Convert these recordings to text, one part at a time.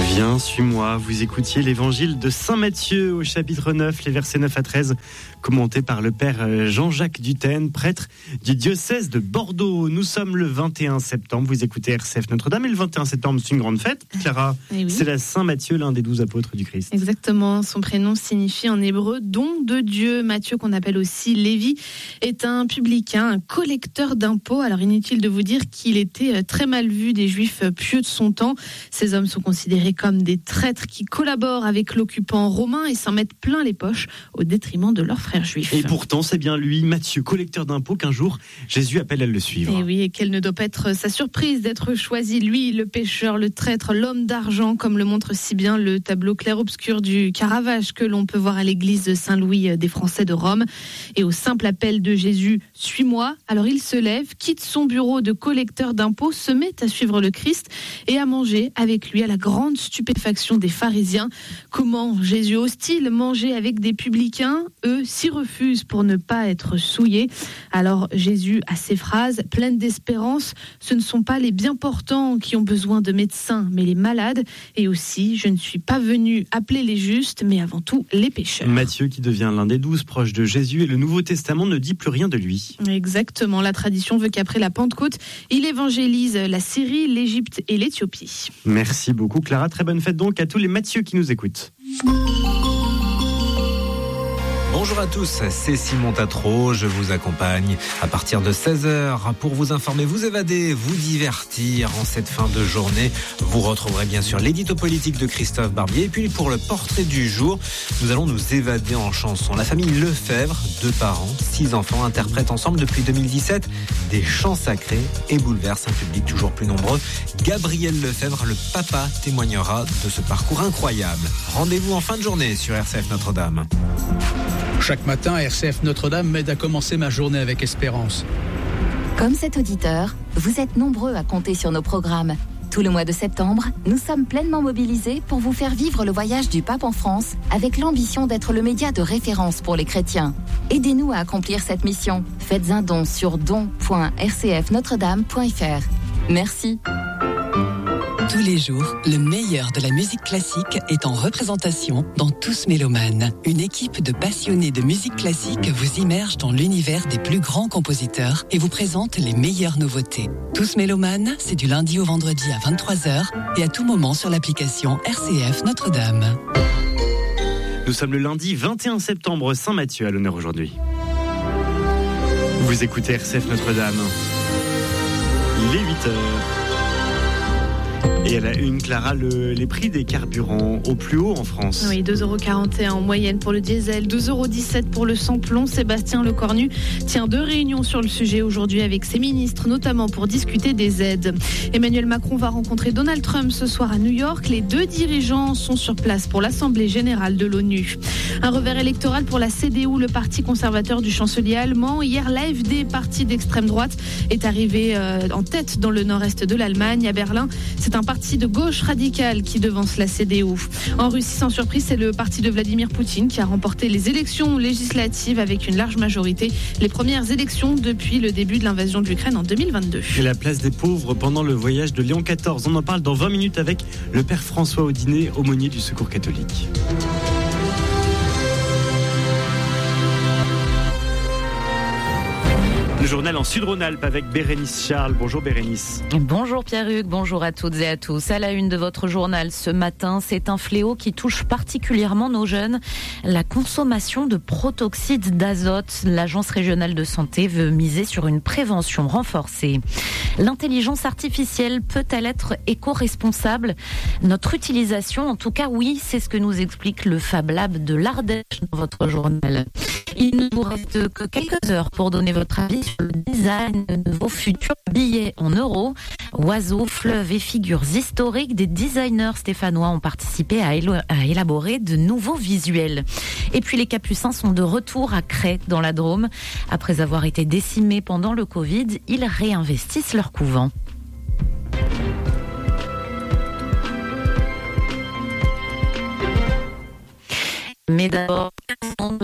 Viens, suis-moi. Vous écoutiez l'évangile de Saint Matthieu au chapitre 9, les versets 9 à 13, commenté par le père Jean-Jacques Dutène, prêtre du diocèse de Bordeaux. Nous sommes le 21 septembre. Vous écoutez RCF Notre-Dame et le 21 septembre, c'est une grande fête. Clara, oui. C'est la Saint Matthieu, l'un des 12 apôtres du Christ. Exactement. Son prénom signifie en hébreu don de Dieu. Matthieu, qu'on appelle aussi Lévi, est un publicain, un collecteur d'impôts. Alors inutile de vous dire qu'il était très mal vu des Juifs pieux de son temps. Ces hommes sont considérés comme des traîtres qui collaborent avec l'occupant romain et s'en mettent plein les poches au détriment de leurs frères juifs. Et pourtant, c'est bien lui, Matthieu, collecteur d'impôts, qu'un jour Jésus appelle à le suivre. Et oui, et quelle ne doit pas être sa surprise d'être choisi, lui, le pécheur, le traître, l'homme d'argent, comme le montre si bien le tableau clair-obscur du Caravage que l'on peut voir à l'église de Saint-Louis des Français de Rome. Et au simple appel de Jésus, « Suis-moi », alors il se lève, quitte son bureau de collecteur d'impôts, se met à suivre le Christ et à manger avec lui à la grande stupéfaction des pharisiens. Comment Jésus ose-t-il manger avec des publicains? Eux s'y refusent pour ne pas être souillés. Alors Jésus a ces phrases pleines d'espérance. Ce ne sont pas les bien portants qui ont besoin de médecins, mais les malades. Et aussi, je ne suis pas venu appeler les justes, mais avant tout les pécheurs. Matthieu qui devient l'un des 12 proches de Jésus et le Nouveau Testament ne dit plus rien de lui. Exactement. La tradition veut qu'après la Pentecôte, il évangélise la Syrie, l'Égypte et l'Éthiopie. Merci beaucoup Clara. Très bonne fête donc à tous les Matthieu qui nous écoutent. Bonjour à tous, c'est Simon Tatro, je vous accompagne à partir de 16h pour vous informer, vous évader, vous divertir en cette fin de journée. Vous retrouverez bien sûr l'édito politique de Christophe Barbier et puis pour le portrait du jour, nous allons nous évader en chanson. La famille Lefebvre, 2 parents, 6 enfants interprètent ensemble depuis 2017 des chants sacrés et bouleversent un public toujours plus nombreux. Gabriel Lefebvre, le papa, témoignera de ce parcours incroyable. Rendez-vous en fin de journée sur RCF Notre-Dame. Chaque matin, RCF Notre-Dame m'aide à commencer ma journée avec espérance. Comme cet auditeur, vous êtes nombreux à compter sur nos programmes. Tout le mois de septembre, nous sommes pleinement mobilisés pour vous faire vivre le voyage du pape en France avec l'ambition d'être le média de référence pour les chrétiens. Aidez-nous à accomplir cette mission. Faites un don sur don.rcfnotredame.fr. Merci. Tous les jours, le meilleur de la musique classique est en représentation dans Tous Mélomanes. Une équipe de passionnés de musique classique vous immerge dans l'univers des plus grands compositeurs et vous présente les meilleures nouveautés. Tous Mélomanes, c'est du lundi au vendredi à 23h et à tout moment sur l'application RCF Notre-Dame. Nous sommes le lundi 21 septembre, Saint Matthieu à l'honneur aujourd'hui. Vous écoutez RCF Notre-Dame. Il est 8h. Et à la une, Clara, les prix des carburants au plus haut en France. Oui, 2,41 € en moyenne pour le diesel, 2,17 € pour le sans-plomb. Sébastien Lecornu tient 2 réunions sur le sujet aujourd'hui avec ses ministres, notamment pour discuter des aides. Emmanuel Macron va rencontrer Donald Trump ce soir à New York. Les 2 dirigeants sont sur place pour l'Assemblée générale de l'ONU. Un revers électoral pour la CDU, le parti conservateur du chancelier allemand. Hier, l'AfD, parti d'extrême droite, est arrivé en tête dans le nord-est de l'Allemagne. À Berlin, c'est un parti de gauche radicale qui devance la CDU. En Russie, sans surprise, c'est le parti de Vladimir Poutine qui a remporté les élections législatives avec une large majorité. Les premières élections depuis le début de l'invasion de l'Ukraine en 2022. Et la place des pauvres pendant le voyage de Léon XIV. On en parle dans 20 minutes avec le père François Audinet, aumônier du Secours catholique. Le journal en Sud-Rhône-Alpes avec Bérénice Charles. Bonjour Bérénice. Bonjour Pierre-Hugues, bonjour à toutes et à tous. À la une de votre journal ce matin, c'est un fléau qui touche particulièrement nos jeunes. La consommation de protoxyde d'azote. L'Agence régionale de santé veut miser sur une prévention renforcée. L'intelligence artificielle peut-elle être éco-responsable? Notre utilisation, en tout cas oui, c'est ce que nous explique le Fab Lab de l'Ardèche dans votre journal. Il ne vous reste que quelques heures pour donner votre avis sur le design de vos futurs billets en euros. Oiseaux, fleuves et figures historiques, des designers stéphanois ont participé à élaborer de nouveaux visuels. Et puis les Capucins sont de retour à Crest dans la Drôme. Après avoir été décimés pendant le Covid, ils réinvestissent leur couvent. Mais d'abord, 4 ans de prison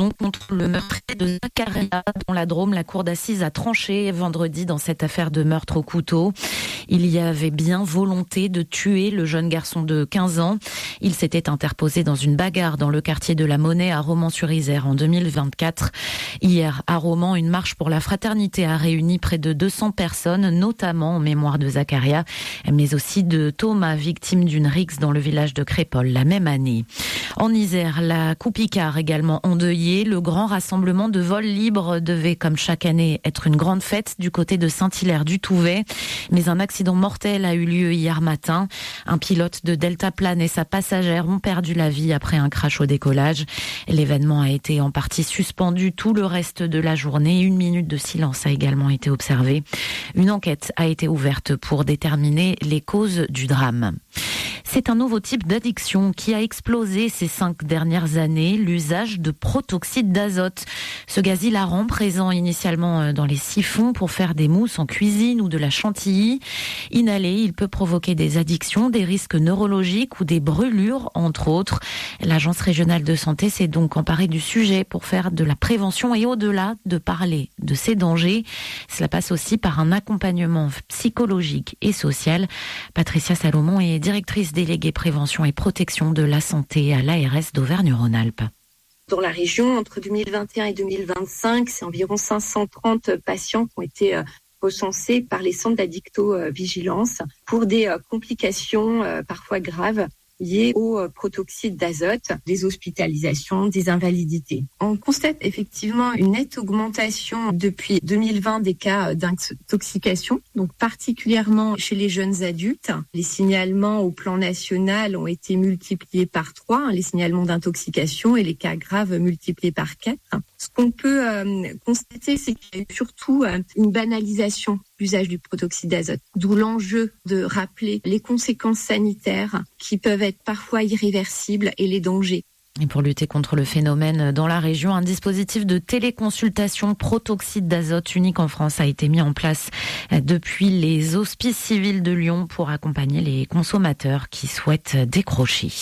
prison contre le meurtrier de Zakaria, dont la Drôme, la cour d'assises a tranché vendredi dans cette affaire de meurtre au couteau. Il y avait bien volonté de tuer le jeune garçon de 15 ans. Il s'était interposé dans une bagarre dans le quartier de la Monnaie à Romans-sur-Isère en 2024. Hier, à Romans, une marche pour la fraternité a réuni près de 200 personnes, notamment en mémoire de Zakaria, mais aussi de Thomas, victime d'une rixe dans le village de Crépol la même année. En Isère, la Coupe Icare également endeuillée. Le grand rassemblement de vol libre devait, comme chaque année, être une grande fête du côté de Saint-Hilaire-du-Touvet. Mais un accident mortel a eu lieu hier matin. Un pilote de Deltaplane et sa passagère ont perdu la vie après un crash au décollage. L'événement a été en partie suspendu tout le reste de la journée. 1 minute de silence a également été observée. Une enquête a été ouverte pour déterminer les causes du drame. C'est un nouveau type d'addiction qui a explosé ces 5 dernières années, l'usage de protoxyde d'azote. Ce gaz hilarant, présent initialement dans les siphons pour faire des mousses en cuisine ou de la chantilly. Inhalé, il peut provoquer des addictions, des risques neurologiques ou des brûlures, entre autres. L'Agence régionale de santé s'est donc emparée du sujet pour faire de la prévention et au-delà de parler de ces dangers. Cela passe aussi par un accompagnement psychologique et social. Patricia Salomon est directrice déléguée prévention et protection de la santé à l'ARS d'Auvergne-Rhône-Alpes. Dans la région, entre 2021 et 2025, c'est environ 530 patients qui ont été recensés par les centres d'addictovigilance pour des complications parfois graves liées au protoxyde d'azote, des hospitalisations, des invalidités. On constate effectivement une nette augmentation depuis 2020 des cas d'intoxication, donc particulièrement chez les jeunes adultes. Les signalements au plan national ont été multipliés par 3, les signalements d'intoxication, et les cas graves multipliés par 4. Ce qu'on peut constater, c'est qu'il y a eu surtout une banalisation de l'usage du protoxyde d'azote, d'où l'enjeu de rappeler les conséquences sanitaires qui peuvent être parfois irréversibles et les dangers. Et pour lutter contre le phénomène dans la région, un dispositif de téléconsultation protoxyde d'azote unique en France a été mis en place depuis les hospices civils de Lyon pour accompagner les consommateurs qui souhaitent décrocher.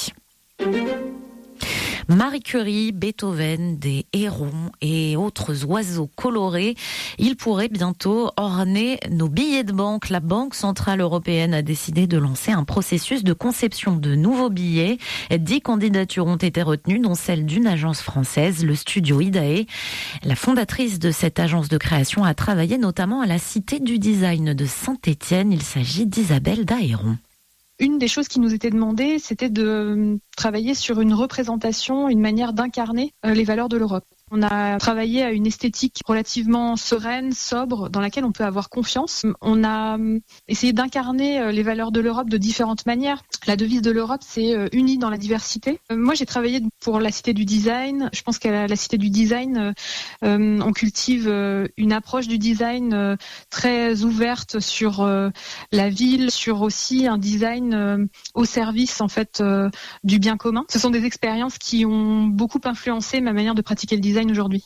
Marie Curie, Beethoven, des hérons et autres oiseaux colorés. Ils pourraient bientôt orner nos billets de banque. La Banque centrale européenne a décidé de lancer un processus de conception de nouveaux billets. 10 candidatures ont été retenues, dont celle d'une agence française, le studio Idae. La fondatrice de cette agence de création a travaillé notamment à la Cité du Design de Saint-Étienne. Il s'agit d'Isabelle Dahéron. Une des choses qui nous était demandée, c'était de travailler sur une représentation, une manière d'incarner les valeurs de l'Europe. On a travaillé à une esthétique relativement sereine, sobre, dans laquelle on peut avoir confiance. On a essayé d'incarner les valeurs de l'Europe de différentes manières. La devise de l'Europe, c'est « unie dans la diversité ». Moi, j'ai travaillé pour la Cité du Design. Je pense qu'à la Cité du Design, on cultive une approche du design très ouverte sur la ville, sur aussi un design au service en fait du bien commun. Ce sont des expériences qui ont beaucoup influencé ma manière de pratiquer le design aujourd'hui.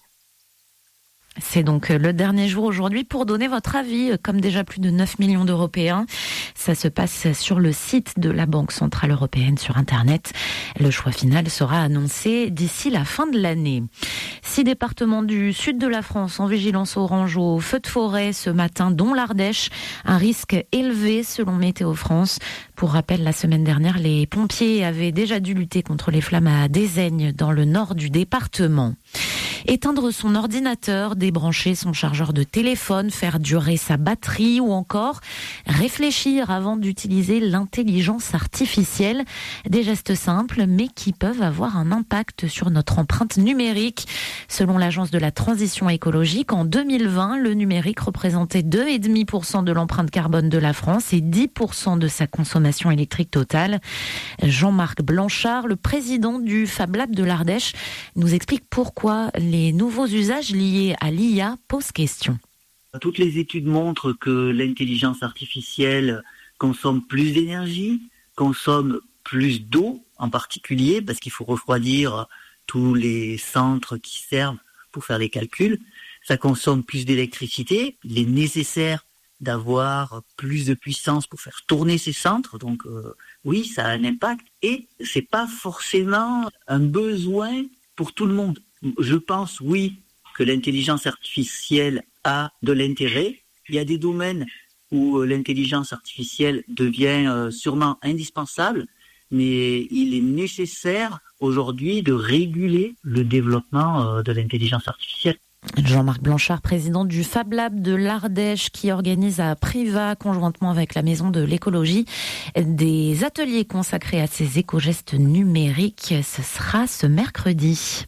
C'est donc le dernier jour aujourd'hui pour donner votre avis, comme déjà plus de 9 millions d'Européens. Ça se passe sur le site de la Banque Centrale Européenne sur Internet. Le choix final sera annoncé d'ici la fin de l'année. 6 départements du sud de la France en vigilance orange au feu de forêt ce matin, dont l'Ardèche. Un risque élevé selon Météo France. Pour rappel, la semaine dernière, les pompiers avaient déjà dû lutter contre les flammes à Dézaigne dans le nord du département. Éteindre son ordinateur, débrancher son chargeur de téléphone, faire durer sa batterie ou encore réfléchir avant d'utiliser l'intelligence artificielle. Des gestes simples mais qui peuvent avoir un impact sur notre empreinte numérique. Selon l'Agence de la transition écologique, en 2020, le numérique représentait 2,5% de l'empreinte carbone de la France et 10% de sa consommation électrique totale. Jean-Marc Blanchard, le président du Fab Lab de l'Ardèche, nous explique pourquoi les nouveaux usages liés à l'IA posent question. Toutes les études montrent que l'intelligence artificielle consomme plus d'énergie, consomme plus d'eau en particulier, parce qu'il faut refroidir tous les centres qui servent pour faire les calculs. Ça consomme plus d'électricité. Il est nécessaire d'avoir plus de puissance pour faire tourner ces centres. Donc oui, ça a un impact. Et c'est pas forcément un besoin pour tout le monde. je pense, oui, que l'intelligence artificielle a de l'intérêt. Il y a des domaines où l'intelligence artificielle devient sûrement indispensable, mais il est nécessaire aujourd'hui de réguler le développement de l'intelligence artificielle. Jean-Marc Blanchard, président du Fab Lab de l'Ardèche, qui organise à Privas, conjointement avec la Maison de l'écologie, des ateliers consacrés à ces éco-gestes numériques. Ce sera ce mercredi.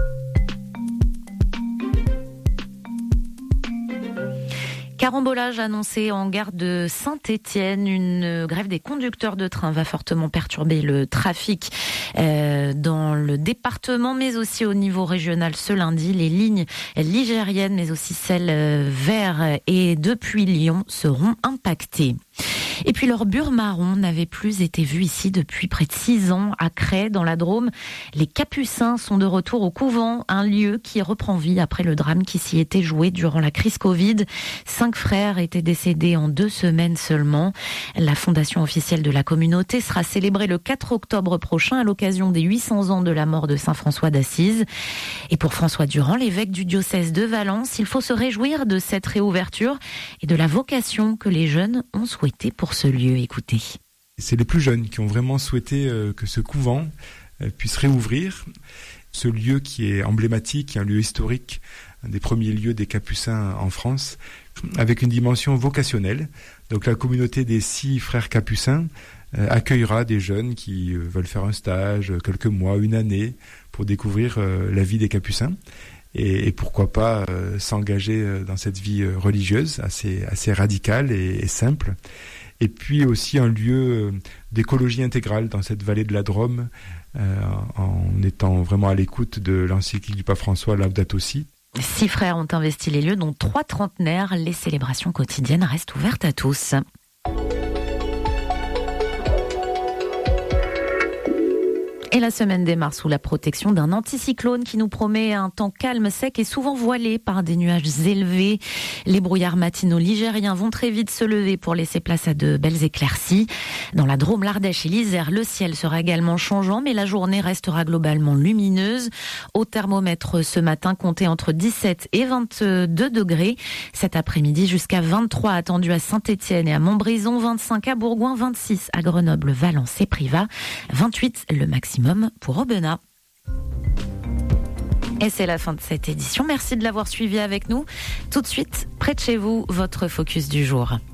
Carambolage annoncé en gare de Saint-Étienne. Une grève des conducteurs de train va fortement perturber le trafic dans le département, mais aussi au niveau régional ce lundi. Les lignes ligériennes, mais aussi celles vers et depuis Lyon seront impactées. Et puis leur bure marron n'avait plus été vue ici depuis près de 6 ans à Crest, dans la Drôme. Les Capucins sont de retour au couvent, un lieu qui reprend vie après le drame qui s'y était joué durant la crise Covid. 5 frères étaient décédés en 2 semaines seulement. La fondation officielle de la communauté sera célébrée le 4 octobre prochain à l'occasion des 800 ans de la mort de Saint François d'Assise. Et pour François Durand, l'évêque du diocèse de Valence, il faut se réjouir de cette réouverture et de la vocation que les jeunes ont souhaitée pour ce lieu. Écoutez. C'est les plus jeunes qui ont vraiment souhaité que ce couvent puisse réouvrir. Ce lieu qui est emblématique, un lieu historique, un des premiers lieux des Capucins en France, avec une dimension vocationnelle. Donc la communauté des 6 frères Capucins accueillera des jeunes qui veulent faire un stage, quelques mois, une année, pour découvrir la vie des Capucins. Et pourquoi pas s'engager dans cette vie religieuse assez radicale et simple. Et puis aussi un lieu d'écologie intégrale dans cette vallée de la Drôme, en étant vraiment à l'écoute de l'encyclique du pape François Laudato Si. 6 frères ont investi les lieux, dont 3 trentenaires. Les célébrations quotidiennes restent ouvertes à tous. Et la semaine démarre sous la protection d'un anticyclone qui nous promet un temps calme, sec et souvent voilé par des nuages élevés. Les brouillards matinaux ligériens vont très vite se lever pour laisser place à de belles éclaircies. Dans la Drôme, l'Ardèche et l'Isère, le ciel sera également changeant, mais la journée restera globalement lumineuse. Au thermomètre ce matin, comptez entre 17 et 22 degrés. Cet après-midi, jusqu'à 23 attendus à Saint-Étienne et à Montbrison, 25 à Bourgoin, 26 à Grenoble, Valence et Privas, 28 le maximum pour Aubenas. Et c'est la fin de cette édition. Merci de l'avoir suivi avec nous. Tout de suite, près de chez vous, votre focus du jour.